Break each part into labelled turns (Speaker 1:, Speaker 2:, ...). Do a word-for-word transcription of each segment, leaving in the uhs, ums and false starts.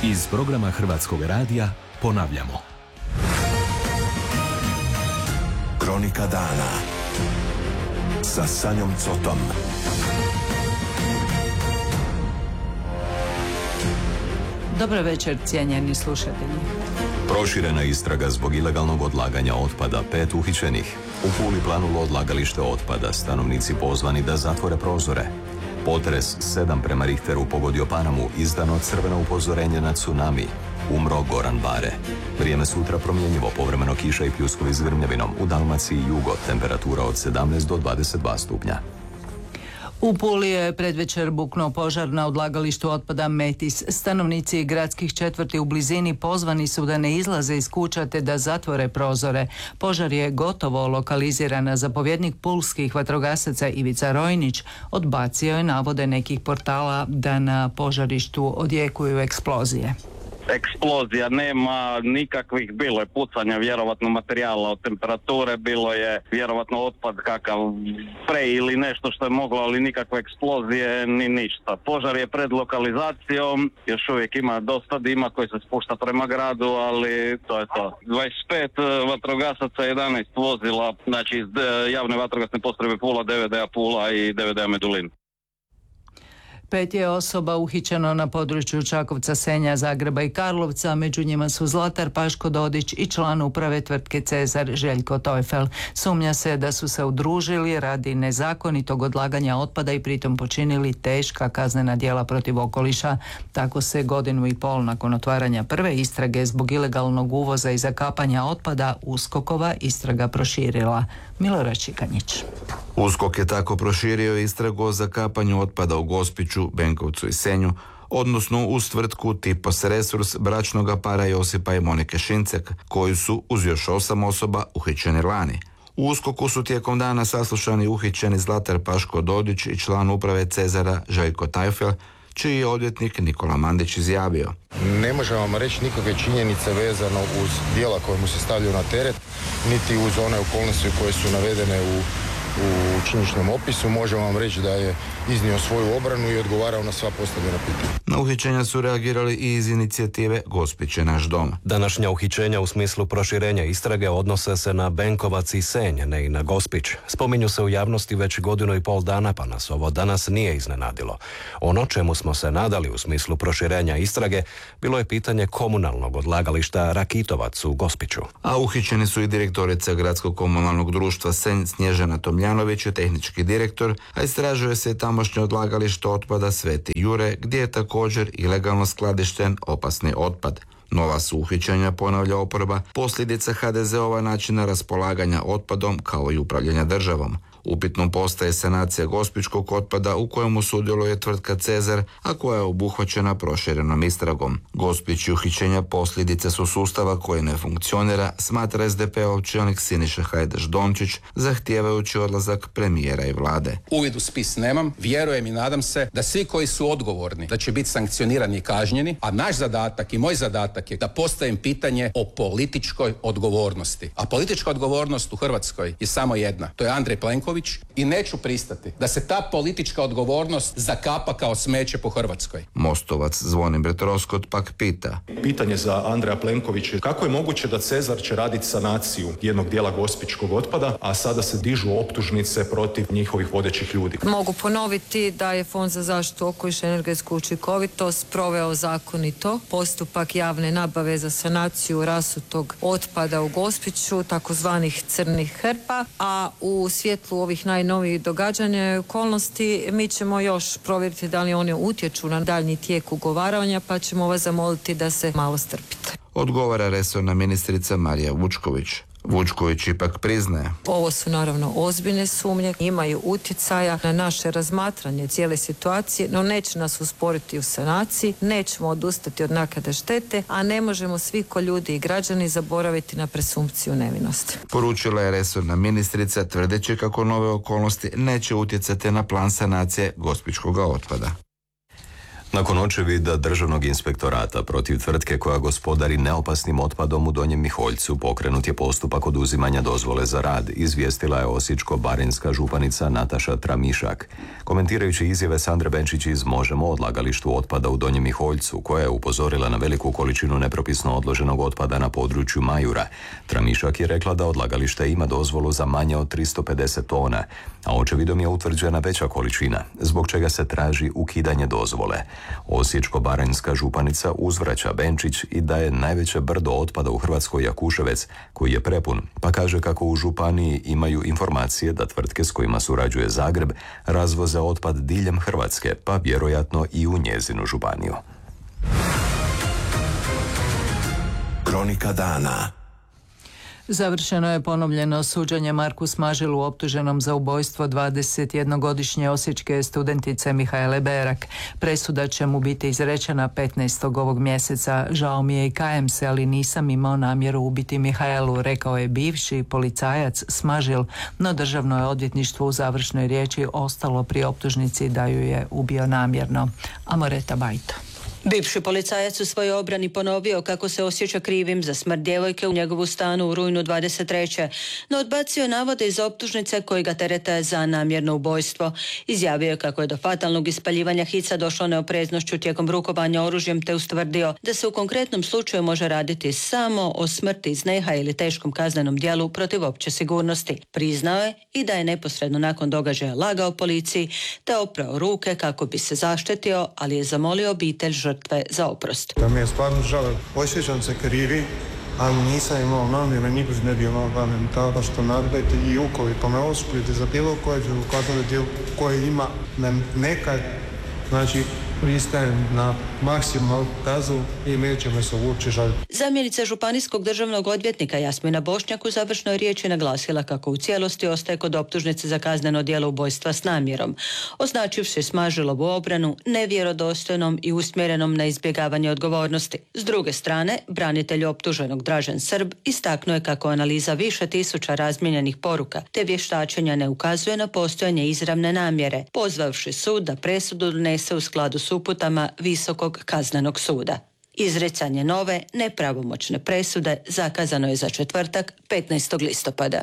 Speaker 1: Iz programa Hrvatskog radija ponavljamo.
Speaker 2: Kronika dana sa Sanjom Cotom.
Speaker 3: Dobar večer, cijenjeni slušatelji.
Speaker 4: Proširena istraga zbog ilegalnog odlaganja otpada, pet uhićenih. U Puli planulo odlagalište otpada, stanovnici pozvani da zatvore prozore. Potres sedam prema Richteru pogodio Panamu, izdano crveno upozorenje na tsunami. Umro Goran Bare. Vrijeme sutra promjenjivo, povremeno kiša i pljuskovi s grmljavinom. U Dalmaciji jugo, temperatura od sedamnaest do dvadeset dva stupnja.
Speaker 3: U Puli je predvečer buknuo požar na odlagalištu otpada Metis. Stanovnici gradskih četvrti u blizini pozvani su da ne izlaze iz kuća te da zatvore prozore. Požar je gotovo lokaliziran, a zapovjednik pulskih vatrogasaca Ivica Rojnić odbacio je navode nekih portala da na požarištu odjekuju eksplozije.
Speaker 5: Eksplozija nema nikakvih, bilo je pucanja vjerovatno materijala od temperature, bilo je vjerovatno otpad kakav pre ili nešto što je moglo, ali nikakve eksplozije ni ništa. Požar je pred lokalizacijom, još uvijek ima dosta dima koji se spušta prema gradu, ali to je to. dvadeset pet vatrogasaca, jedanaest vozila, znači iz javne vatrogasne postrojbe Pula, D V D-a Pula i D V D-a Medulin.
Speaker 3: Pet je osoba uhićeno na području Čakovca, Senja, Zagreba i Karlovca. Među njima su Zlatar Paško Dodić i član uprave tvrtke Cezar Željko Teufel. Sumnja se da su se udružili radi nezakonitog odlaganja otpada i pritom počinili teška kaznena djela protiv okoliša. Tako se godinu i pol nakon otvaranja prve istrage zbog ilegalnog uvoza i zakapanja otpada USKOK-ova istraga proširila. Milorad Šikanjić.
Speaker 6: USKOK je tako proširio istragu o zakapanju otpada u Gospiću, Benkovcu i Senju, odnosno uz tvrtku Tipos Resurs bračnoga para Josipa i Monike Šincek, koji su uz još osam osoba uhićeni lani. U USKOK-u su tijekom dana saslušani uhićeni Zlatar Paško Dodić i član uprave Cezara Željko Teufel, čiji je odvjetnik Nikola Mandić izjavio:
Speaker 7: Ne možemo vam reći nikakve činjenice vezano uz djela koje mu se stavljaju na teret, niti uz one okolnosti koje su navedene u u činjeničnom opisu. Možemo vam reći da je iznio svoju obranu i odgovarao na sva postavljena pitanja.
Speaker 6: Na uhićenja su reagirali i iz inicijative Gospić je naš dom.
Speaker 8: Današnja uhićenja u smislu proširenja istrage odnose se na Benkovac i Senj, ne i na Gospić. Spominju se u javnosti već godinu i pol dana, pa nas ovo danas nije iznenadilo. Ono čemu smo se nadali u smislu proširenja istrage bilo je pitanje komunalnog odlagališta Rakitovac u Gospiću.
Speaker 6: A uhićeni su i direktorica Gradskog komunalnog društva Senj Snježana Tomljanović je tehnički direktor, a istražuje se i tamošnje odlagalište otpada Sveti Jure, gdje je također ilegalno skladišten opasni otpad. Nova su uhićenja, ponavlja oporba, posljedica ha de ze-ova načina raspolaganja otpadom kao i upravljanja državom. Upitnom postaje sanacija gospićkog otpada u kojemu sudjeluje tvrtka Cezar, a koja je obuhvaćena proširenom istragom. Gospić i uhićenja posljedice su sustava koji ne funkcionira, smatra es de pe-ov čelnik Siniša Hajdaš Dončić, zahtijevajući odlazak premijera i vlade.
Speaker 9: Uvid u spis nemam, vjerujem i nadam se da svi koji su odgovorni da će biti sankcionirani i kažnjeni, a naš zadatak i moj zadatak je da postavim pitanje o političkoj odgovornosti. A politička odgovornost u Hrvatskoj je samo jedna, to je Andrej Plenković, i neću pristati da se ta politička odgovornost zakapa kao smeće po Hrvatskoj.
Speaker 6: Mostovac Zvonimir Troskot pak pita.
Speaker 10: Pitanje za Andreja Plenkovića: kako je moguće da Cezar će raditi sanaciju jednog dijela gospićkog otpada, a sada se dižu optužnice protiv njihovih vodećih ljudi?
Speaker 11: Mogu ponoviti da je Fond za zaštitu okoliša i energetsku učinkovitost proveo zakonito postupak javne nabave za sanaciju rasutog otpada u Gospiću, takozvanih crnih hrpa, a u svjetlu ovih najnovijih događanja i okolnosti mi ćemo još provjeriti da li one utječu na daljnji tijek ugovaranja, pa ćemo vas zamoliti da se malo strpite.
Speaker 6: Odgovara resorna ministrica Marija Vučković. Vučković ipak priznaje:
Speaker 11: Ovo su naravno ozbiljne sumnje, imaju utjecaja na naše razmatranje cijele situacije, no neće nas usporiti u sanaciji, nećemo odustati od naknade štete, a ne možemo svi ko ljudi i građani zaboraviti na presumpciju nevinosti.
Speaker 6: Poručila je resorna ministrica, tvrdeći kako nove okolnosti neće utjecati na plan sanacije gospićkog otpada.
Speaker 4: Nakon očevida Državnog inspektorata protiv tvrtke koja gospodari neopasnim otpadom u Donjem Miholjcu pokrenut je postupak oduzimanja dozvole za rad, izvijestila je Osječko-baranjska županica Nataša Tramišak. Komentirajući izjave Sandre Benčić iz Možemo o odlagalištu otpada u Donjem Miholjcu, koja je upozorila na veliku količinu nepropisno odloženog otpada na području Majura, Tramišak je rekla da odlagalište ima dozvolu za manje od tristo pedeset tona, a očevidom je utvrđena veća količina, zbog čega se traži ukidanje dozvole. Osječko-baranjska županica uzvraća Benčić i da je najveće brdo otpada u Hrvatskoj Jakuševec, koji je prepun, pa kaže kako u županiji imaju informacije da tvrtke s kojima surađuje Zagreb razvoze otpad diljem Hrvatske, pa vjerojatno i u njezinu županiju.
Speaker 2: Kronika dana.
Speaker 3: Završeno je ponovljeno suđenje Marku Smažilu optuženom za ubojstvo dvadesetjednogodišnje osječke studentice Mihajle Berak. Presuda će mu biti izrečena petnaestog ovog mjeseca. Žao mi je i kajem se, ali nisam imao namjeru ubiti Mihajlu, rekao je bivši policajac Smažil, no državno je odvjetništvo u završnoj riječi ostalo pri optužnici da ju je ubio namjerno. Amoreta Bajto.
Speaker 12: Bivši policajac u svojoj obrani ponovio kako se osjeća krivim za smrt djevojke u njegovu stanu u rujnu dvadeset treće no odbacio navode iz optužnice koji ga terete za namjerno ubojstvo. Izjavio je kako je do fatalnog ispaljivanja hica došlo neopreznošću tijekom rukovanja oružjem, te ustvrdio da se u konkretnom slučaju može raditi samo o smrti iz neha ili teškom kaznenom djelu protiv opće sigurnosti. Priznao je i da je neposredno nakon događaja lagao policiji te oprao ruke kako bi se zaštetio, ali je zamolio obitelj žrtve za oprost.
Speaker 13: Da mi je stvarno žao, osjećam se krivi, ali nisam imao namjere, nikog ne bi imao namjere tada što naredite i ukoliko me osudite za bilo koje kazneno djelo koje ima nekad, znači pristajem na maksimalnu kaznu i neće me se uvući žaliti.
Speaker 12: Zamjenica županijskog državnog odvjetnika Jasmina Bošnjak u završnoj riječi naglasila kako u cijelosti ostaje kod optužnice za kazneno djelo ubojstva s namjerom, označivši Smažilovu obranu nevjerodostojnom i usmjerenom na izbjegavanje odgovornosti. S druge strane, branitelj optuženog Dražen Srb istaknuo je kako analiza više tisuća razmijenjenih poruka te vještačenja ne ukazuje na postojanje izravne namjere, pozvavši sud da presudu donese u skladu s uputama Visokog kaznenog suda. Izricanje nove nepravomoćne presude zakazano je za četvrtak petnaestog listopada.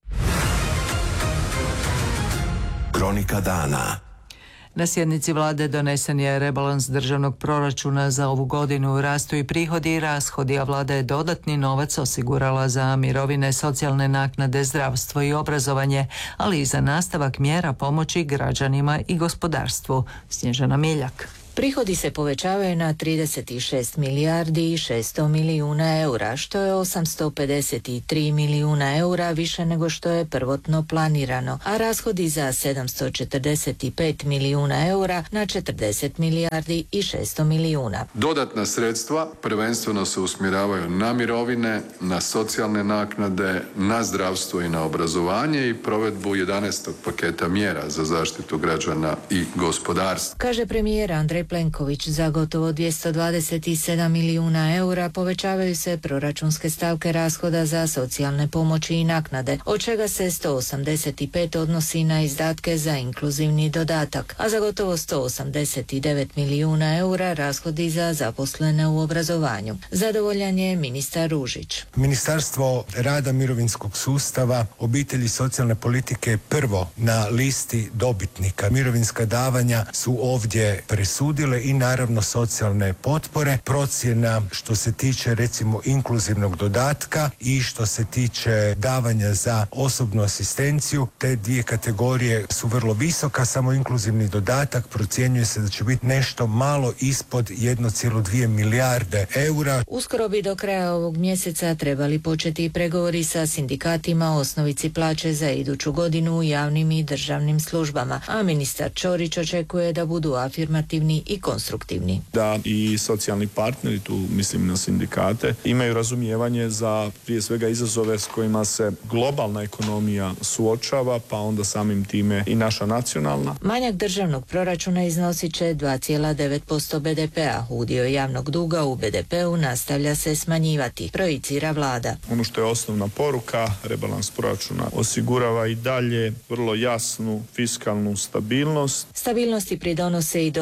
Speaker 2: Kronika dana.
Speaker 3: Na sjednici vlade donesen je rebalans državnog proračuna za ovu godinu. Rastu i prihodi i rashodi, a vlada je dodatni novac osigurala za mirovine, socijalne naknade, zdravstvo i obrazovanje, ali i za nastavak mjera pomoći građanima i gospodarstvu. Snježana Miljak.
Speaker 14: Prihodi se povećavaju na trideset šest milijardi i šesto milijuna eura, što je osamsto pedeset tri milijuna eura više nego što je prvotno planirano, a rashodi za sedamsto četrdeset pet milijuna eura na četrdeset milijardi i šesto milijuna.
Speaker 15: Dodatna sredstva prvenstveno se usmjeravaju na mirovine, na socijalne naknade, na zdravstvo i na obrazovanje i provedbu jedanaestog paketa mjera za zaštitu građana i gospodarstva.
Speaker 14: Kaže premijer Andrej Plenković, za gotovo dvjesto dvadeset sedam milijuna eura povećavaju se proračunske stavke rashoda za socijalne pomoći i naknade, od čega se sto osamdeset pet odnosi na izdatke za inkluzivni dodatak, a za gotovo sto osamdeset devet milijuna eura rashodi za zaposlene u obrazovanju. Zadovoljan je ministar Ružić.
Speaker 16: Ministarstvo rada, mirovinskog sustava, obitelji i socijalne politike prvo na listi dobitnika. Mirovinska davanja su ovdje presudile i naravno socijalne potpore. Procjena što se tiče recimo inkluzivnog dodatka i što se tiče davanja za osobnu asistenciju, te dvije kategorije su vrlo visoka. Samo inkluzivni dodatak procjenjuje se da će biti nešto malo ispod jedne zarez dvije milijarde eura.
Speaker 14: Uskoro bi do kraja ovog mjeseca trebali početi pregovori sa sindikatima o osnovici plaće za iduću godinu u javnim i državnim službama, a ministar Ćorić očekuje da budu afirmativni i konstruktivni.
Speaker 17: Da i socijalni partneri, tu mislim na sindikate, imaju razumijevanje za prije svega izazove s kojima se globalna ekonomija suočava, pa onda samim time i naša nacionalna.
Speaker 14: Manjak državnog proračuna iznosit će dva zarez devet posto be de pea. Udio javnog duga u be de peu nastavlja se smanjivati, projicira vlada.
Speaker 17: Ono što je osnovna poruka, rebalans proračuna osigurava i dalje vrlo jasnu fiskalnu stabilnost.
Speaker 14: Stabilnosti pridonose i dobri turistički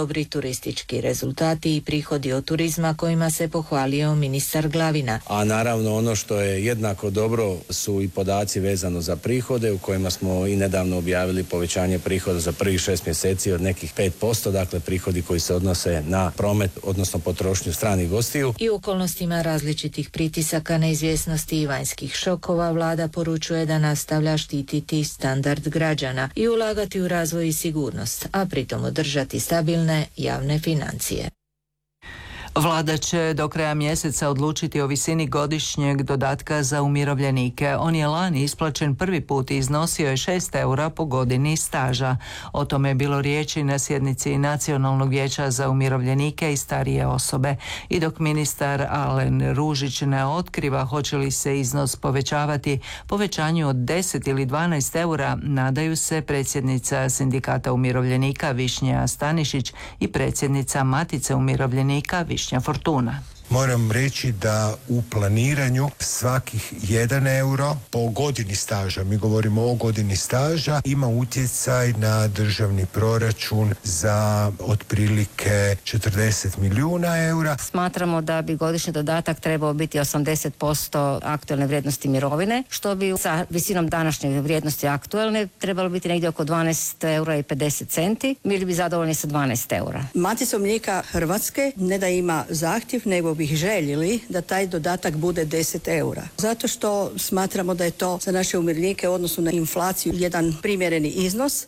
Speaker 14: turistički rezultati i prihodi od turizma kojima se pohvalio ministar Glavina.
Speaker 18: A naravno ono što je jednako dobro su i podaci vezano za prihode u kojima smo i nedavno objavili povećanje prihoda za prvih šest mjeseci od nekih pet posto, dakle prihodi koji se odnose na promet, odnosno potrošnju stranih gostiju.
Speaker 14: I u okolnostima različitih pritisaka, neizvjesnosti i vanjskih šokova vlada poručuje da nastavlja štititi standard građana i ulagati u razvoj i sigurnost, a pritom održati stabilne javne financije.
Speaker 3: Vlada će do kraja mjeseca odlučiti o visini godišnjeg dodatka za umirovljenike. On je lani isplaćen prvi put i iznosio je šest eura po godini staža. O tome je bilo riječi na sjednici Nacionalnog vijeća za umirovljenike i starije osobe. I dok ministar Alen Ružić ne otkriva hoće li se iznos povećavati, povećanju od deset ili dvanaest eura nadaju se predsjednica Sindikata umirovljenika Višnja Stanišić i predsjednica Matice umirovljenika Višnja Fortuna.
Speaker 16: Moram reći da u planiranju svakih jedan euro po godini staža, mi govorimo o godini staža, ima utjecaj na državni proračun za otprilike četrdeset milijuna eura.
Speaker 19: Smatramo da bi godišnji dodatak trebao biti osamdeset posto aktualne vrijednosti mirovine, što bi sa visinom današnje vrijednosti aktualne trebalo biti negdje oko dvanaest eura i pedeset centi. Bili bi zadovoljni sa dvanaest eura.
Speaker 20: Matica umirovljenika Hrvatske ne da ima zahtjev, nego bih željeli da taj dodatak bude deset eura. Zato što smatramo da je to za naše umirovljenike u odnosu na inflaciju jedan primjereni iznos.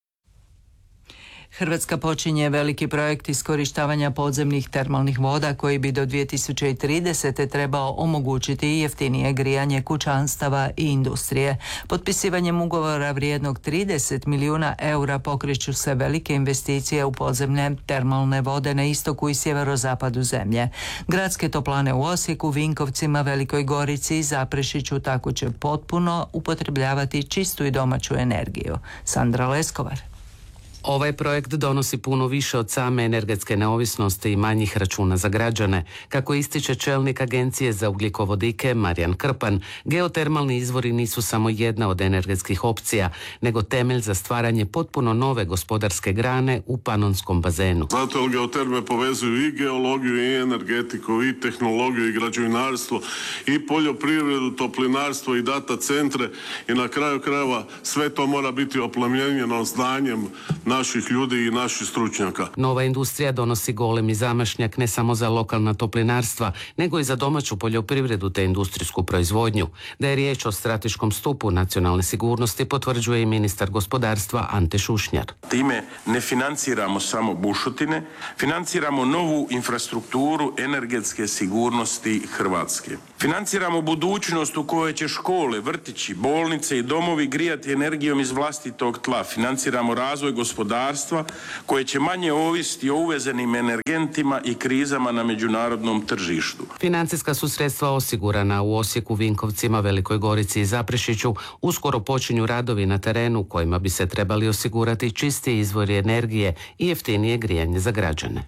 Speaker 3: Hrvatska počinje veliki projekt iskorištavanja podzemnih termalnih voda koji bi do dvije tisuće tridesete trebao omogućiti jeftinije grijanje kućanstava i industrije. Potpisivanjem ugovora vrijednog trideset milijuna eura pokreću se velike investicije u podzemne termalne vode na istoku i sjeverozapadu zemlje. Gradske toplane u Osijeku, Vinkovcima, Velikoj Gorici i Zaprešiću tako će potpuno upotrebljavati čistu i domaću energiju. Sandra Leskovar.
Speaker 21: Ovaj projekt donosi puno više od same energetske neovisnosti i manjih računa za građane. Kako ističe čelnik Agencije za ugljikovodike Marijan Krpan, geotermalni izvori nisu samo jedna od energetskih opcija, nego temelj za stvaranje potpuno nove gospodarske grane u panonskom bazenu.
Speaker 22: Zato jer geoterme povezuju i geologiju i energetiku i tehnologiju i građevinarstvo i poljoprivredu, toplinarstvo i data centre i na kraju krajeva sve to mora biti oplemenjeno znanjem naših ljudi i naših stručnjaka.
Speaker 21: Nova industrija donosi golemi zamašnjak ne samo za lokalna toplinarstva, nego i za domaću poljoprivredu te industrijsku proizvodnju. Da je riječ o strateškom stupu nacionalne sigurnosti potvrđuje i ministar gospodarstva Ante Šušnjar.
Speaker 23: Time ne financiramo samo bušotine, financiramo novu infrastrukturu energetske sigurnosti Hrvatske. Financiramo budućnost u kojoj će škole, vrtići, bolnice i domovi grijati energijom iz vlastitog tla. Financiramo razvoj gospodarstva koje će manje ovisiti o uvezenim energentima i krizama na međunarodnom tržištu.
Speaker 21: Financijska su sredstva osigurana u Osijeku, Vinkovcima, Velikoj Gorici i Zaprešiću. Uskoro počinju radovi na terenu kojima bi se trebali osigurati čisti izvori energije i jeftinije grijanje za građane.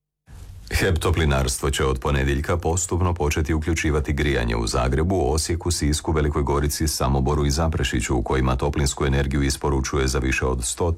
Speaker 4: H E P Toplinarstvo će od ponedjeljka postupno početi uključivati grijanje u Zagrebu, Osijeku, Sisku, Velikoj Gorici, Samoboru i Zaprešiću, u kojima toplinsku energiju isporučuje za više od sto